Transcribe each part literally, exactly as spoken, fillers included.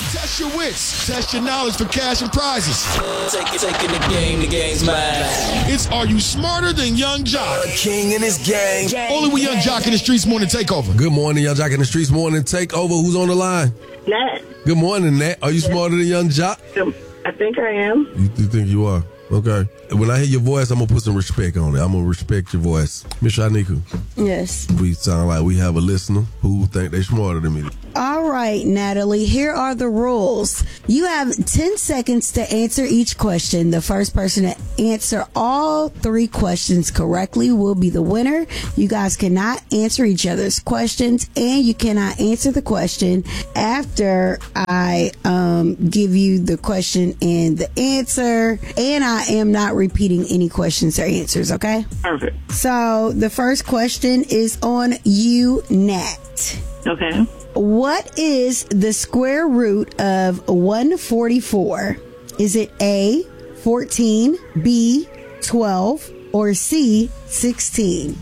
Test your wits. Test your knowledge for cash and prizes. Take it, taking the game, the game's mine. It's Are You Smarter Than Young Jock? A king in his gang. Only with Young Jock in the Streets Morning Takeover. Good morning, Young Jock in the Streets Morning Takeover. Who's on the line? Nat. Good morning, Nat. Are you smarter than Young Jock? I think I am. You, you think you are? Okay. When I hear your voice, I'm going to put some respect on it. I'm going to respect your voice. Miss Shaniku. Yes. We sound like we have a listener who think they smarter than me. All right, Natalie, here are the rules. You have ten seconds to answer each question. The first person to answer all three questions correctly will be the winner. You guys cannot answer each other's questions, and you cannot answer the question after I um, give you the question and the answer, and I am not repeating any questions or answers, okay? Perfect. So the first question is on you, Nat. Okay. What is the square root of one forty-four? Is it A, fourteen, B, twelve, or C, sixteen?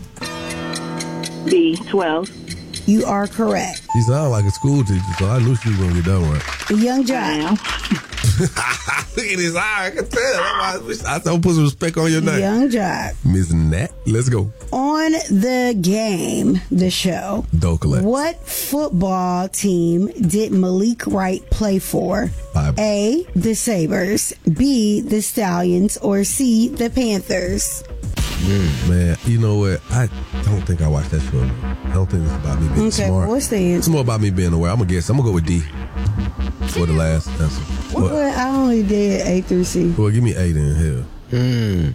B, twelve. You are correct. She sound like a school teacher, so I knew she was going to get done right. Young I Jock. am. Look at his eye. I can tell. I don't put some respect on your name. Young Jock. Miss Nat, let's go. On the game, the show, Dokale. what football team did Malik Wright play for? Bible. A, the Sabres, B, the Stallions, or C, the Panthers? Mm, man, you know what? I don't think I watched that show. I don't think it's about me being Okay, smart. what's the It's answer? more about me being aware. I'm going to guess. I'm going to go with D for the last answer. What? Well, I only did A through C. Well, give me A then. Hell. Mm.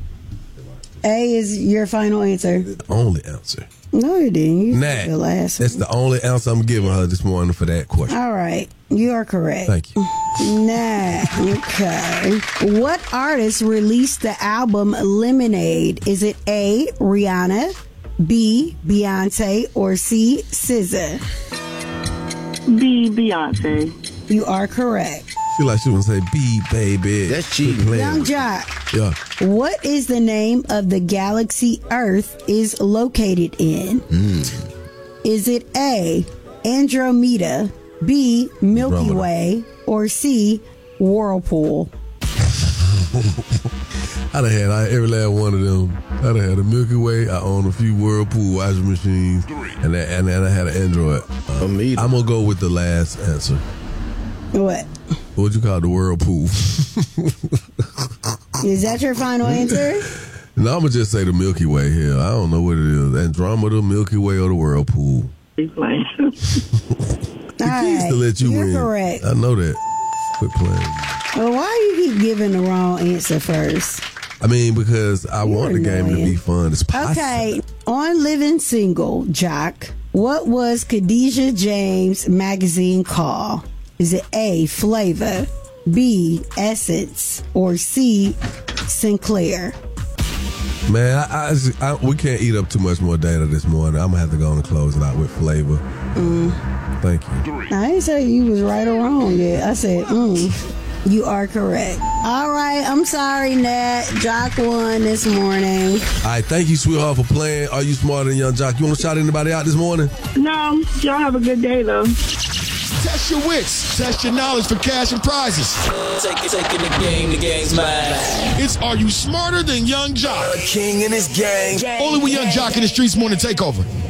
A is your final answer. The only answer. No, you didn't. You Nat, said the last that's one. the only answer I'm giving her this morning for that question. All right. You are correct. Thank you. Nah. Okay. What artist released the album Lemonade? Is it A, Rihanna, B, Beyonce, or C, S Z A? B, Beyonce. You are correct. Feel like she was going to say B, baby. That's cheating. Young Jock. Yeah. What is the name of the galaxy Earth is located in? Mm. Is it A, Andromeda, B, Milky Andromeda. Way, or C, Whirlpool? I done had I, every last one of them. I done had a Milky Way. I own a few Whirlpool washing machines. And that, and then I had an Android. Uh, I'm going to go with the last answer. What? What would you call the Whirlpool? Is that your final answer? No, I'm going to just say the Milky Way here. I don't know what it is. Andromeda, Milky Way, or the Whirlpool. He's playing. All Keys right. to let you You're win. correct. I know that. Quit playing. Well, why you keep giving the wrong answer first? I mean, because I You're want the game to annoying. be fun as possible. Okay. On Living Single, Jock, what was Khadijah James magazine called? Is it A, Flavor, B, Essence, or C, Sinclair? Man, I, I, I, we can't eat up too much more data this morning. I'm going to have to go on and close it out with Flavor. Mm. Thank you. I didn't say you was right or wrong yet. I said, mm. You are correct. All right. I'm sorry, Nat. Jock won this morning. All right, thank you, sweetheart, for playing. Are You Smarter Than Young Jock? You want to shout anybody out this morning? No, y'all have a good day, though. Test your wits. Test your knowledge for cash and prizes. Take it, taking the game, the game's mine. It's Are You Smarter Than Young Jock? A king in his gang. Only with Young Jock in the Streets Morning Takeover.